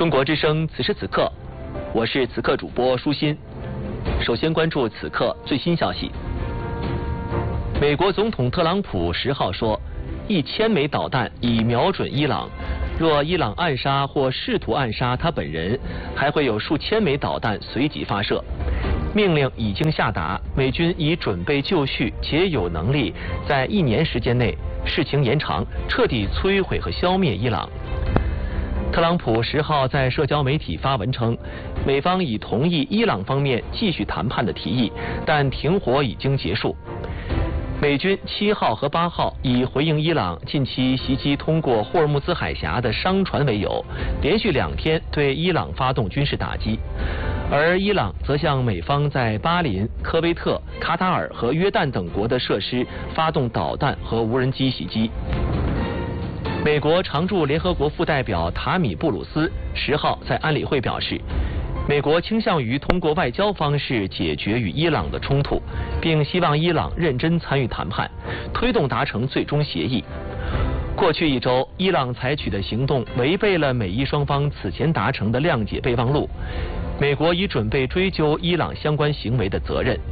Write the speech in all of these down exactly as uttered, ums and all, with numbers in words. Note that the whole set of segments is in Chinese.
中国之声此时此刻，我是此刻主播舒心。首先关注此刻最新消息。美国总统特朗普十号说，一千枚导弹已瞄准伊朗，若伊朗暗杀或试图暗杀他本人，还会有数千枚导弹随即发射。命令已经下达，美军已准备就绪，且有能力在一年时间内事情延长，彻底摧毁和消灭伊朗。特朗普十号在社交媒体发文称，美方已同意伊朗方面继续谈判的提议，但停火已经结束。美军七号和八号以回应伊朗近期袭击通过霍尔木兹海峡的商船为由，连续两天对伊朗发动军事打击，而伊朗则向美方在巴林、科威特、卡塔尔和约旦等国的设施发动导弹和无人机袭击。美国常驻联合国副代表塔米布鲁斯十号在安理会表示，美国倾向于通过外交方式解决与伊朗的冲突，并希望伊朗认真参与谈判，推动达成最终协议。过去一周，伊朗采取的行动违背了美伊双方此前达成的谅解备忘录，美国已准备追究伊朗相关行为的责任。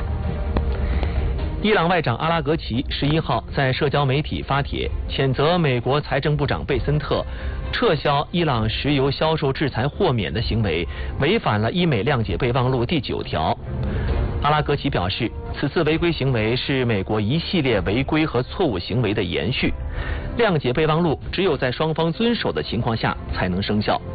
伊朗外长阿拉格齐十一号在社交媒体发帖，谴责美国财政部长贝森特撤销伊朗石油销售制裁豁免的行为，违反了伊美谅解备忘录第九条。阿拉格齐表示，此次违规行为是美国一系列违规和错误行为的延续，谅解备忘录只有在双方遵守的情况下才能生效。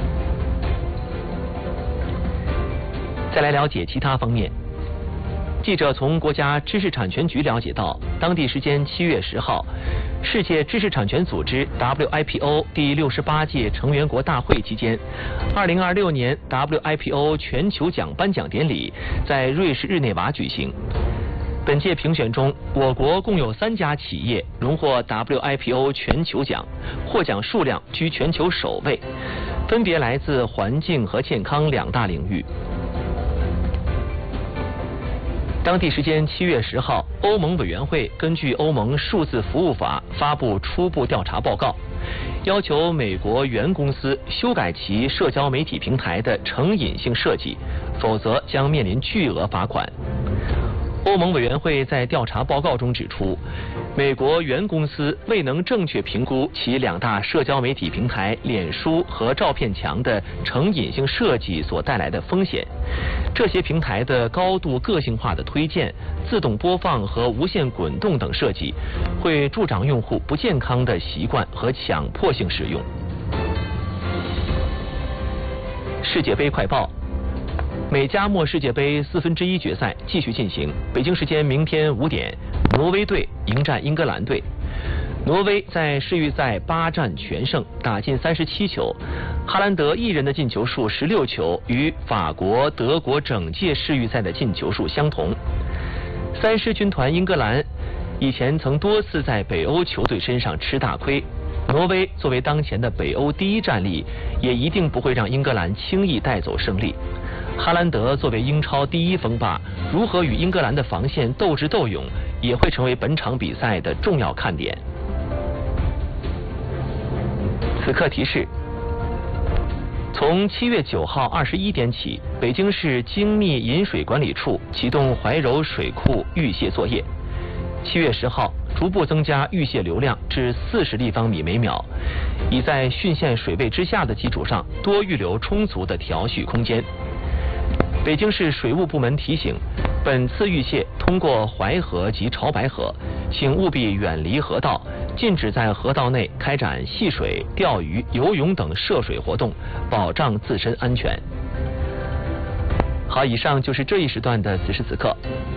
再来了解其他方面。记者从国家知识产权局了解到，当地时间七月十号，世界知识产权组织 W I P O 第六十八届成员国大会期间，二零二六年 W I P O 全球奖颁奖典礼在瑞士日内瓦举行。本届评选中，我国共有三家企业荣获 W I P O 全球奖，获奖数量居全球首位，分别来自环境和健康两大领域。当地时间七月十号，欧盟委员会根据欧盟数字服务法发布初步调查报告，要求美国原公司修改其社交媒体平台的成瘾性设计，否则将面临巨额罚款。欧盟委员会在调查报告中指出，美国原公司未能正确评估其两大社交媒体平台脸书和照片墙的成瘾性设计所带来的风险。这些平台的高度个性化的推荐、自动播放和无限滚动等设计，会助长用户不健康的习惯和强迫性使用。世界杯快报。美加墨世界杯四分之一决赛继续进行，北京时间明天五点，挪威队迎战英格兰队。挪威在世预赛八战全胜，打进三十七球，哈兰德一人的进球数十六球，与法国、德国整届世预赛的进球数相同。三狮军团英格兰以前曾多次在北欧球队身上吃大亏，挪威作为当前的北欧第一战力，也一定不会让英格兰轻易带走胜利。哈兰德作为英超第一锋霸，如何与英格兰的防线斗智斗勇，也会成为本场比赛的重要看点。此刻提示：从七月九号二十一点起，北京市精密饮水管理处启动怀柔水库预泄作业。七月十号，逐步增加预泄流量至四十立方米每秒，以在汛县水位之下的基础上，多预留充足的调蓄空间。北京市水务部门提醒，本次预泄通过淮河及潮白河，请务必远离河道，禁止在河道内开展戏水、钓鱼、游泳等涉水活动，保障自身安全。好，以上就是这一时段的此时此刻。